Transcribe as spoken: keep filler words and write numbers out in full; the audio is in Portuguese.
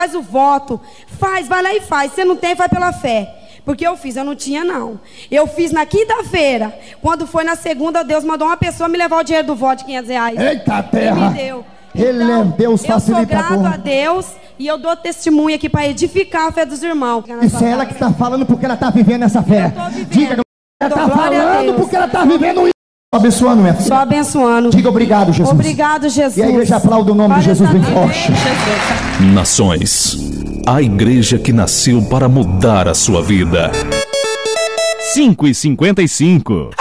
Faz o voto, faz, vai lá e faz. Se não tem, vai pela fé. Porque eu fiz, eu não tinha não. Eu fiz na quinta-feira. Quando foi na segunda, Deus mandou uma pessoa me levar o dinheiro do voto de quinhentos reais. Eita terra! E me deu. Ele Então, é Deus facilitador. eu sou grato a Deus e eu dou testemunho aqui para edificar a fé dos irmãos. Isso é ela que está falando porque ela está vivendo essa fé. Eu tô vivendo. Diga, ela está falando porque ela está vivendo isso. Abençoando, minha filha. Só abençoando. Diga obrigado, Jesus. Obrigado, Jesus. E a igreja aplaude o nome de Jesus bem forte. Nações, a igreja que nasceu para mudar a sua vida. cinco e cinquenta e cinco.